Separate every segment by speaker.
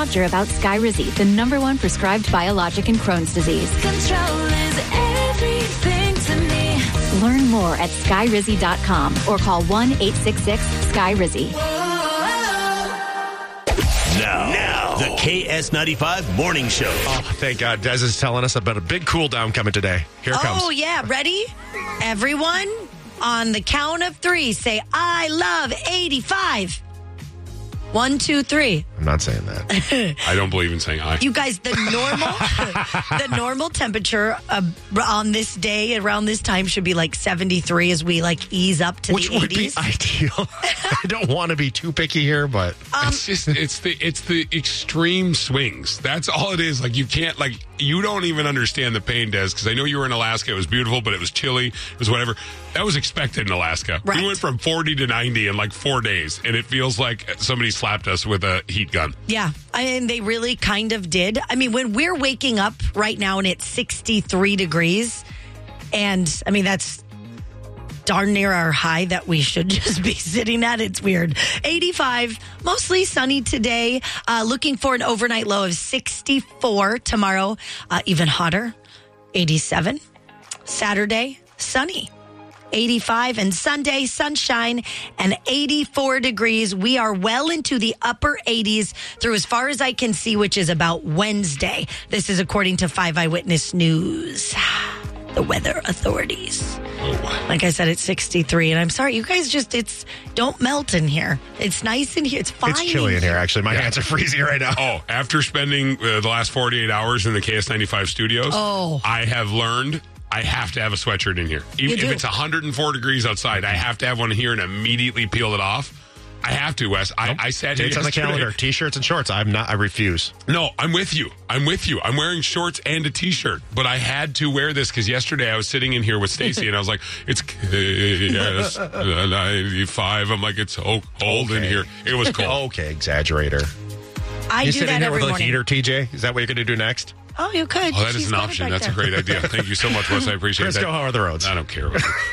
Speaker 1: doctor about Skyrizi, the #1 prescribed biologic in Crohn's disease.
Speaker 2: Control is everything to me.
Speaker 1: Learn more at skyrizi.com or call 1-866-SKYRIZI.
Speaker 3: Now, the KS95 Morning Show.
Speaker 4: Oh, thank God. Des is telling us about a big cool down coming today. Here it comes.
Speaker 5: Oh, yeah. Ready? Everyone, on the count of 3, say, I love 85. 1, 2, 3.
Speaker 4: I'm not saying that.
Speaker 6: I don't believe in saying I.
Speaker 5: You guys, the normal temperature on this day around this time should be like 73 as we ease up to
Speaker 4: Which
Speaker 5: the 80s.
Speaker 4: would be ideal. I don't want to be too picky here, but
Speaker 6: It's the extreme swings. That's all it is. You can't you don't even understand the pain, Des, because I know you were in Alaska. It was beautiful, but it was chilly. It was whatever. That was expected in Alaska.
Speaker 5: Right.
Speaker 6: We went from 40 to 90 in 4 days, and it feels like somebody slapped us with a heat gun.
Speaker 5: Yeah, and they really kind of did. I mean, when we're waking up right now and it's 63 degrees, and I mean, that's darn near our high that we should just be sitting at. It's weird. 85, mostly sunny today. Looking for an overnight low of 64 tomorrow. Even hotter, 87. Saturday, sunny. 85, and Sunday, sunshine and 84 degrees. We are well into the upper 80s through as far as I can see, which is about Wednesday. This is according to 5 Eyewitness News. The weather authorities.
Speaker 6: Oh.
Speaker 5: Like I said, it's 63, and I'm sorry, you guys don't melt in here. It's nice in here. It's fine.
Speaker 4: it's chilly in here, actually. My hands are freezing right now.
Speaker 6: Oh, after spending the last 48 hours in the KS95 studios, I have learned I have to have a sweatshirt in here. Even if it's 104 degrees outside, I have to have one here and immediately peel it off. I have to, Wes. I sat here
Speaker 4: Dates on the
Speaker 6: yesterday.
Speaker 4: calendar. T-shirts and shorts. I refuse.
Speaker 6: No, I'm with you. I'm wearing shorts and a T-shirt, but I had to wear this because yesterday I was sitting in here with Stacy and I was like, it's KS 95. I'm like, it's so cold in here. It was cold.
Speaker 4: Okay, exaggerator.
Speaker 5: I
Speaker 4: You
Speaker 5: do
Speaker 4: sitting
Speaker 5: that
Speaker 4: here
Speaker 5: every
Speaker 4: with a
Speaker 5: morning.
Speaker 4: heater, TJ? Is that what you're going to do next?
Speaker 5: Oh, you could.
Speaker 6: Oh, that is
Speaker 5: She's
Speaker 6: an
Speaker 5: got it
Speaker 6: option.
Speaker 5: back
Speaker 6: That's a
Speaker 5: there.
Speaker 6: great idea. Thank you so much, Wes. I appreciate
Speaker 4: Chris,
Speaker 6: that.
Speaker 4: how are the roads?
Speaker 6: I don't care.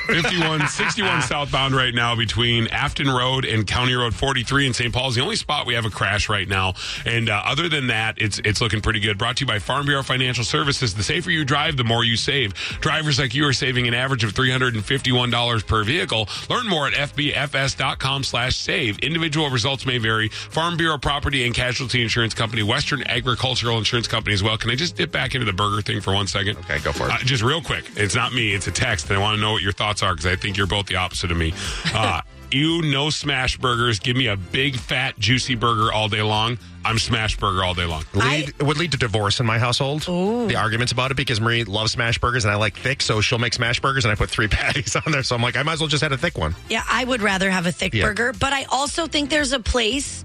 Speaker 6: 61 southbound right now between Afton Road and County Road 43 in St. Paul's. The only spot we have a crash right now. And other than that, it's looking pretty good. Brought to you by Farm Bureau Financial Services. The safer you drive, the more you save. Drivers like you are saving an average of $351 per vehicle. Learn more at fbfs.com/save. Individual results may vary. Farm Bureau Property and Casualty Insurance Company, Western Agricultural Insurance Company as well. Can I just dip back into the burger thing for 1 second?
Speaker 4: Okay, go for it.
Speaker 6: Just real quick. It's not me. It's a text. And I want to know what your thoughts are because I think you're both the opposite of me. No smash burgers. Give me a big, fat, juicy burger all day long. I'm smash burger all day long.
Speaker 4: It would lead to divorce in my household. The arguments about it because Marie loves smash burgers and I like thick, so she'll make smash burgers and I put 3 patties on there. So I'm like, I might as well just have a thick one.
Speaker 5: Yeah, I would rather have a thick burger, but I also think there's a place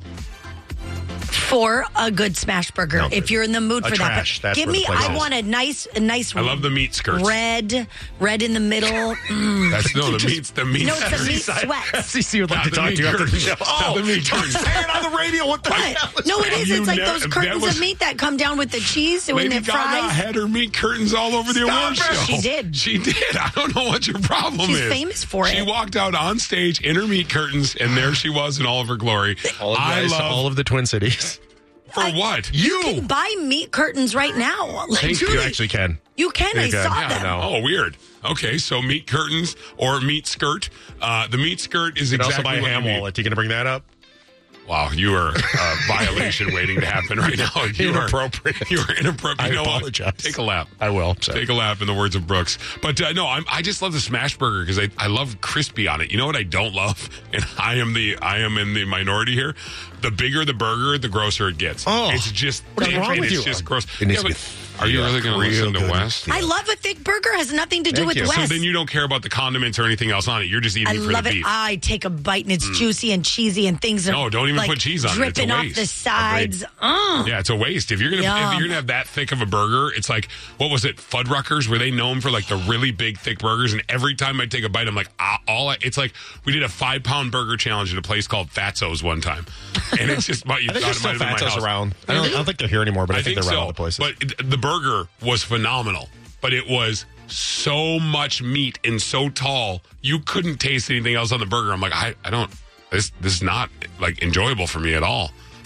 Speaker 5: for a good smash burger if you're in the mood for
Speaker 4: trash,
Speaker 5: that.
Speaker 4: that's
Speaker 5: Give
Speaker 4: where
Speaker 5: me,
Speaker 4: the place
Speaker 5: I
Speaker 4: is.
Speaker 5: want a nice.
Speaker 6: I love the meat skirts.
Speaker 5: red in the middle.
Speaker 6: The meat.
Speaker 5: No, it's the meat
Speaker 6: skirts.
Speaker 5: sweats.
Speaker 4: FCC would like
Speaker 6: Not
Speaker 4: to
Speaker 6: the
Speaker 4: talk
Speaker 6: meat
Speaker 4: to you after the
Speaker 6: curtains.
Speaker 4: show.
Speaker 6: Not the meat curtains.
Speaker 4: Say it on the radio. What the hell?
Speaker 5: No, it is.
Speaker 6: You
Speaker 5: It's like
Speaker 6: never-
Speaker 5: those
Speaker 6: that
Speaker 5: curtains
Speaker 6: was-
Speaker 5: of meat that come down with the cheese when
Speaker 6: Lady
Speaker 5: it
Speaker 6: Gaga
Speaker 5: fries.
Speaker 6: had her meat curtains all over the award show.
Speaker 5: She did.
Speaker 6: She did. I don't know what your problem
Speaker 5: She's
Speaker 6: is.
Speaker 5: famous for
Speaker 6: She
Speaker 5: it.
Speaker 6: walked out on stage in her meat curtains, and there she was in all of her glory.
Speaker 4: I love all of the Twin Cities.
Speaker 6: For what?
Speaker 5: You can buy meat curtains right now.
Speaker 4: You actually can.
Speaker 5: You can. I saw them.
Speaker 6: Oh, weird. Okay, so meat curtains or meat skirt. The meat skirt is
Speaker 4: You can
Speaker 6: exactly
Speaker 4: also buy a
Speaker 6: what
Speaker 4: ham
Speaker 6: you need.
Speaker 4: wallet. You going to bring that up?
Speaker 6: Wow, you are a violation waiting to happen right now.
Speaker 4: Inappropriate.
Speaker 6: You are inappropriate.
Speaker 4: I
Speaker 6: You know what?
Speaker 4: apologize.
Speaker 6: Take a lap.
Speaker 4: I will.
Speaker 6: Take a lap, in the words of Brooks. But no, I just love the smash burger because I love crispy on it. You know what I don't love, and I am in the minority here. The bigger the burger, the grosser it gets.
Speaker 4: Oh,
Speaker 6: it's just
Speaker 4: what's
Speaker 6: thick
Speaker 4: wrong
Speaker 6: and
Speaker 4: with
Speaker 6: it's
Speaker 4: you?
Speaker 6: just gross.
Speaker 4: It needs to be
Speaker 6: are you really going to listen to
Speaker 4: good.
Speaker 6: Wes?
Speaker 5: I love a thick burger. Has nothing to do
Speaker 4: Thank
Speaker 5: with
Speaker 4: you.
Speaker 5: Wes.
Speaker 6: So then you don't care about the condiments or anything else on it. You're just eating
Speaker 5: I
Speaker 6: for
Speaker 5: love
Speaker 6: the
Speaker 5: it.
Speaker 6: beef.
Speaker 5: I take a bite and it's juicy and cheesy and things.
Speaker 6: No, don't even put cheese on it. It's a
Speaker 5: dripping off
Speaker 6: waste.
Speaker 5: the sides.
Speaker 6: Yeah, it's a waste. If you're gonna have that thick of a burger, it's like, what was it? Fuddruckers? Were they known for like the really big thick burgers? And every time I take a bite, I'm like, it's like we did a 5-pound burger challenge at a place called Fatso's one time, and it's just about you
Speaker 4: I think
Speaker 6: thought
Speaker 4: there's
Speaker 6: it might
Speaker 4: still
Speaker 6: have been my
Speaker 4: Fatso's
Speaker 6: house.
Speaker 4: around. I don't think they're here anymore, but I think they're around other places.
Speaker 6: But the burger was phenomenal, but it was so much meat and so tall, you couldn't taste anything else on the burger. I'm like, I don't. This is not like enjoyable for me at all.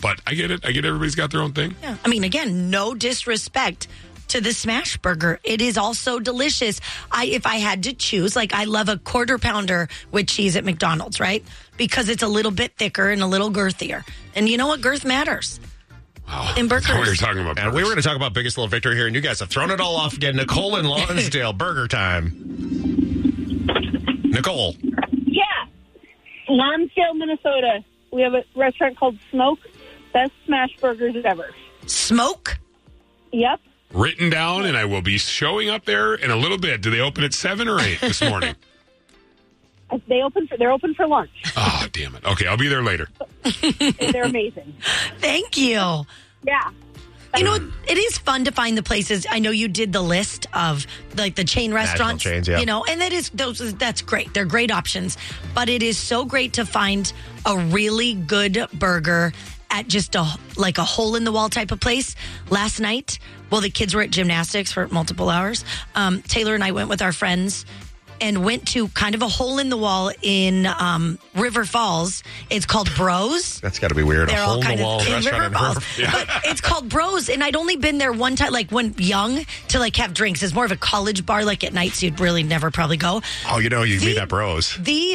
Speaker 6: But I get it. I get everybody's got their own thing.
Speaker 5: Yeah. I mean, again, no disrespect to the smash burger. It is also delicious. If I had to choose, like I love a quarter pounder with cheese at McDonald's, right? Because it's a little bit thicker and a little girthier. And you know what? Girth matters.
Speaker 6: Wow.
Speaker 5: In burgers.
Speaker 6: That's what we were talking about.
Speaker 4: And we were going to talk about biggest little victory here, and you guys have thrown it all off again. Nicole in Lonsdale, burger time. Nicole.
Speaker 7: Yeah. Lonsdale, Minnesota. We have a restaurant called Smoke. Best smash burgers ever.
Speaker 5: Smoke?
Speaker 7: Yep.
Speaker 6: Written down, and I will be showing up there in a little bit. Do they open at 7 or 8 this morning?
Speaker 7: They're open for lunch.
Speaker 6: Oh, damn it. Okay, I'll be there later.
Speaker 7: They're amazing.
Speaker 5: Thank you.
Speaker 7: Yeah.
Speaker 5: You know, it is fun to find the places. I know you did the list of like the chain restaurants,
Speaker 4: chains, yeah.
Speaker 5: You know, and that's great. They're great options, but it is so great to find a really good burger at just a hole in the wall type of place. Last night, the kids were at gymnastics for multiple hours. Taylor and I went with our friends and went to kind of a hole in the wall in River Falls. It's called Bros.
Speaker 4: That's got to be weird.
Speaker 5: They're
Speaker 4: A
Speaker 5: all
Speaker 4: hole in
Speaker 5: kind
Speaker 4: the wall
Speaker 5: of in
Speaker 4: restaurant
Speaker 5: River Falls. But it's called Bros, and I'd only been there one time, like when young, to like have drinks. It's more of a college bar, like at night, so you'd really never probably go.
Speaker 4: Oh, you meet at Bros.
Speaker 5: The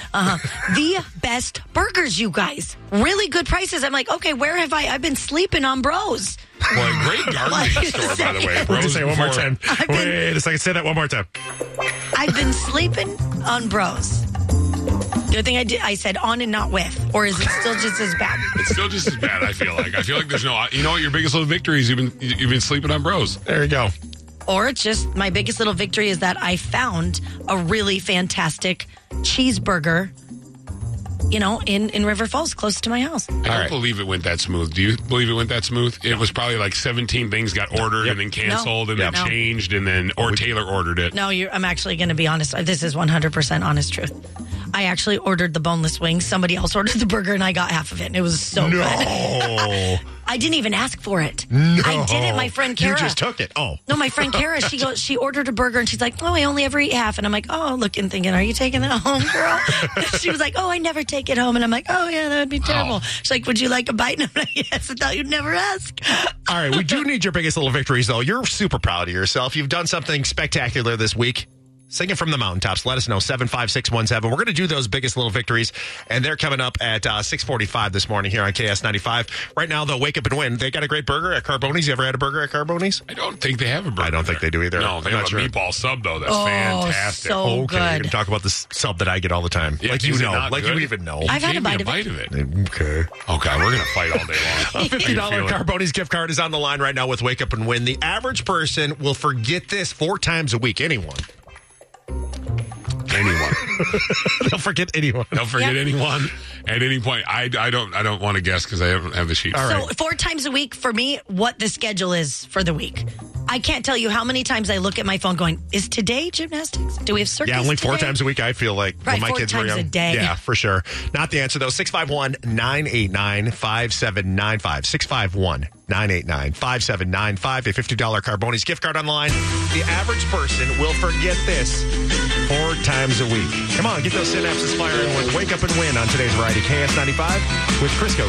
Speaker 5: best burgers, you guys. Really good prices. I'm like, okay, where have I've been sleeping on Bros.
Speaker 6: Well, a great gardening store, by the way.
Speaker 4: Bros, say it one more time. Wait a second. Say that one more time.
Speaker 5: I've been sleeping on Bros. The other thing I said on and not with, or is it still just as bad?
Speaker 6: It's still just as bad, I feel like. I feel like there's no... You know what? Your biggest little victory is you've been sleeping on Bros.
Speaker 4: There you go.
Speaker 5: Or it's just my biggest little victory is that I found a really fantastic cheeseburger, in River Falls, close to my house.
Speaker 6: I don't believe it went that smooth. Do you believe it went that smooth? It was probably like 17 things got ordered and then canceled and then changed or Taylor ordered it.
Speaker 5: No, I'm actually going to be honest. This is 100% honest truth. I actually ordered the boneless wings. Somebody else ordered the burger and I got half of it. And it was so good. I didn't even ask for it.
Speaker 4: No.
Speaker 5: I did it. My friend Kara.
Speaker 4: You just took it. Oh.
Speaker 5: No, my friend Kara, she ordered a burger and she's like, I only ever eat half. And I'm like, looking, thinking, are you taking that home, girl? She was like, I never take it home. And I'm like, yeah, that would be terrible. She's like, would you like a bite? And I'm like, yes, I thought you'd never ask.
Speaker 4: All right, we do need your biggest little victories, though. You're super proud of yourself. You've done something spectacular this week. Sing it from the mountaintops. Let us know, 75617. We're going to do those biggest little victories, and they're coming up at 6:45 this morning here on KS95. Right now, they'll wake up and win. They got a great burger at Carboni's. You ever had a burger at Carboni's?
Speaker 6: I don't think they have a burger.
Speaker 4: I don't think they do either.
Speaker 6: No, they have a meatball sub, though. That's fantastic.
Speaker 5: So
Speaker 4: okay,
Speaker 5: good.
Speaker 4: you're going to talk about the sub that I get all the time.
Speaker 6: Yeah,
Speaker 4: like you even know.
Speaker 5: I've had a bite
Speaker 6: of it.
Speaker 4: Okay.
Speaker 6: Oh, God, we're going to fight all day long.
Speaker 4: A $50 Carboni's gift card is on the line right now with Wake Up and Win. The average person will forget this 4 times a week. Anyone. They'll forget anyone.
Speaker 6: They'll forget anyone at any point. I don't want to guess because I don't have the sheet.
Speaker 5: So 4 times a week for me, what the schedule is for the week. I can't tell you how many times I look at my phone going, is today gymnastics? Do we have circus?
Speaker 4: Yeah, only 4
Speaker 5: today?
Speaker 4: times a week, I feel like.
Speaker 5: Right,
Speaker 4: when my
Speaker 5: 4
Speaker 4: kids were
Speaker 5: times
Speaker 4: young.
Speaker 5: a day.
Speaker 4: Yeah, for sure. Not the answer, though. 651-989-5795. 651-989-5795. A $50 Carboni's gift card on the line. The average person will forget this 4 times a week. Come on, get those synapses firing with Wake Up and Win on today's Variety KS95 with Crisco.